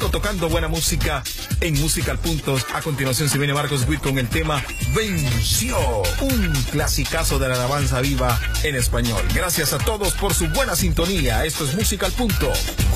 Sigo tocando buena música en Música al Punto. A continuación se viene Marcos Witt con el tema Venció, un clasicazo de la alabanza viva en español. Gracias a todos por su buena sintonía. Esto es Música al Punto.